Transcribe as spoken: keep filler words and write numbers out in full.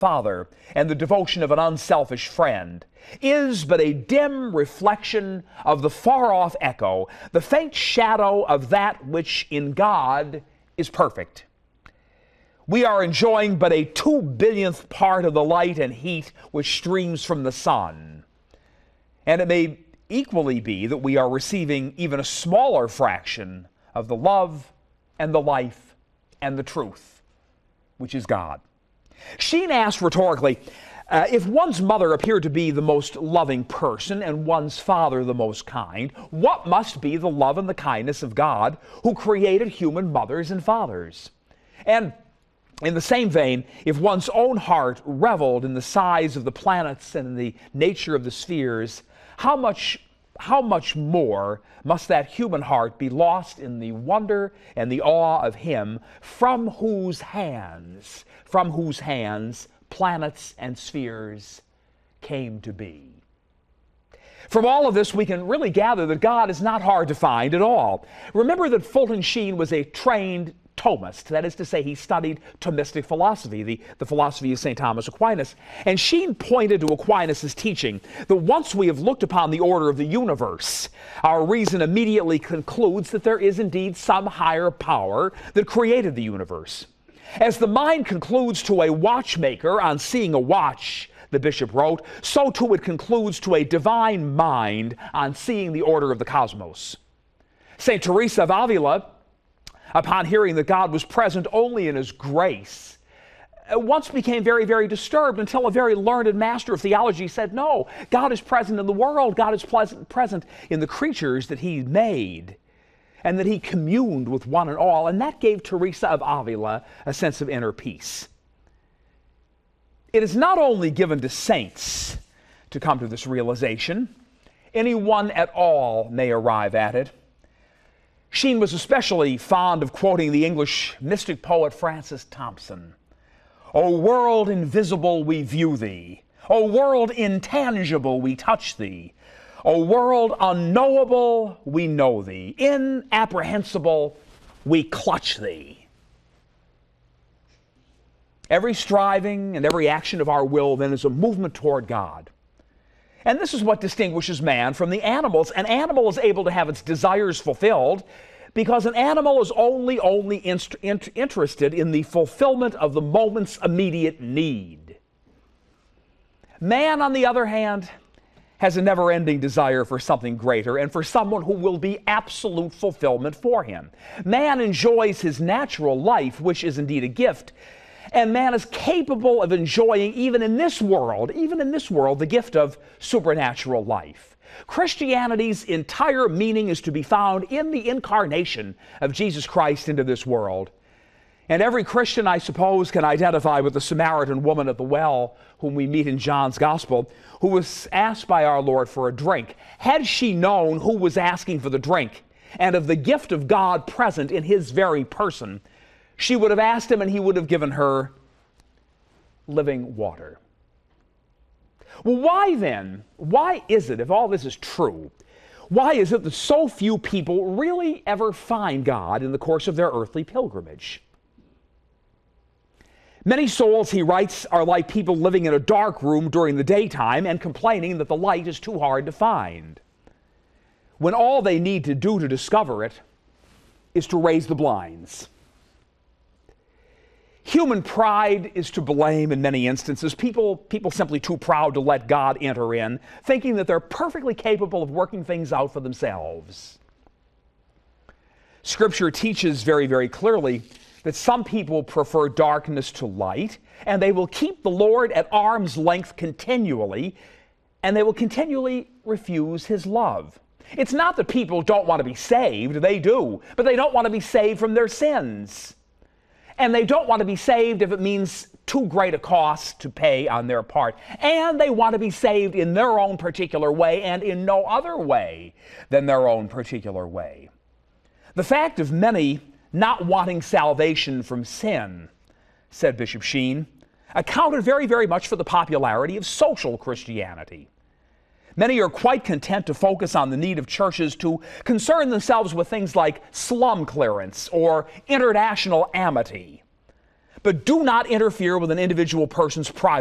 father and the devotion of an unselfish friend is but a dim reflection of the far-off echo, the faint shadow of that which in God is perfect. We are enjoying but a two-billionth part of the light and heat which streams from the sun. And it may equally be that we are receiving even a smaller fraction of the love and the life and the truth, which is God. Sheen asked rhetorically, uh, if one's mother appeared to be the most loving person and one's father the most kind, what must be the love and the kindness of God who created human mothers and fathers? And in the same vein, if one's own heart reveled in the size of the planets and in the nature of the spheres, how much, how much more must that human heart be lost in the wonder and the awe of Him from whose hands, from whose hands planets and spheres came to be. From all of this, we can really gather that God is not hard to find at all. Remember that Fulton Sheen was a trained Thomist. That is to say, he studied Thomistic philosophy, the, the philosophy of Saint Thomas Aquinas. And Sheen pointed to Aquinas' teaching that once we have looked upon the order of the universe, our reason immediately concludes that there is indeed some higher power that created the universe. As the mind concludes to a watchmaker on seeing a watch, the bishop wrote, so too it concludes to a divine mind on seeing the order of the cosmos. Saint Teresa of Avila, upon hearing that God was present only in His grace, once became very, very disturbed until a very learned master of theology said, no, God is present in the world. God is pleasant, present in the creatures that He made, and that He communed with one and all. And that gave Teresa of Avila a sense of inner peace. It is not only given to saints to come to this realization. Anyone at all may arrive at it. Sheen was especially fond of quoting the English mystic poet Francis Thompson. O world invisible, we view thee. O world intangible, we touch thee. O world unknowable, we know thee. Inapprehensible, we clutch thee. Every striving and every action of our will then is a movement toward God. And this is what distinguishes man from the animals. An animal is able to have its desires fulfilled because an animal is only, only inst- int- interested in the fulfillment of the moment's immediate need. Man, on the other hand, has a never-ending desire for something greater and for someone who will be absolute fulfillment for him. Man enjoys his natural life, which is indeed a gift, and man is capable of enjoying, even in this world, even in this world, the gift of supernatural life. Christianity's entire meaning is to be found in the incarnation of Jesus Christ into this world. And every Christian, I suppose, can identify with the Samaritan woman at the well, whom we meet in John's Gospel, who was asked by our Lord for a drink. Had she known who was asking for the drink and of the gift of God present in his very person, she would have asked him and he would have given her living water. Well, why then, why is it, if all this is true, why is it that so few people really ever find God in the course of their earthly pilgrimage? Many souls, he writes, are like people living in a dark room during the daytime and complaining that the light is too hard to find, when all they need to do to discover it is to raise the blinds. Human pride is to blame in many instances. People, people simply too proud to let God enter in, thinking that they're perfectly capable of working things out for themselves. Scripture teaches very, very clearly that some people prefer darkness to light, and they will keep the Lord at arm's length continually, and they will continually refuse His love. It's not that people don't want to be saved, they do, but they don't want to be saved from their sins. And they don't want to be saved if it means too great a cost to pay on their part. And they want to be saved in their own particular way and in no other way than their own particular way. The fact of many not wanting salvation from sin, said Bishop Sheen, accounted very, very much for the popularity of social Christianity. Many are quite content to focus on the need of churches to concern themselves with things like slum clearance or international amity. but do not interfere with an individual person's privacy.